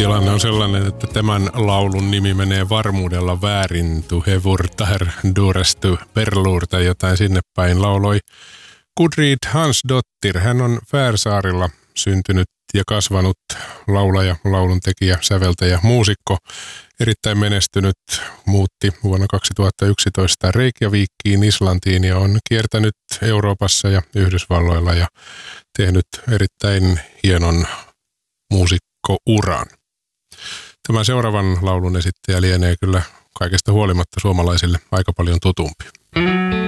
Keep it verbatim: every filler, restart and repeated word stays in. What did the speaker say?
Tilanne on sellainen, että tämän laulun nimi menee varmuudella väärin. Tu hevurtar durestu perluur tai jotain sinne päin, lauloi Gudrid Hansdottir. Hän on Färsaarilla syntynyt ja kasvanut laulaja, lauluntekijä, säveltäjä, muusikko. Erittäin menestynyt, muutti vuonna kaksituhattayksitoista Reykjavikiin Islantiin ja on kiertänyt Euroopassa ja Yhdysvalloilla ja tehnyt erittäin hienon muusikkouran. Tämän seuraavan laulun esittäjä lienee kyllä kaikesta huolimatta suomalaisille aika paljon tutumpi.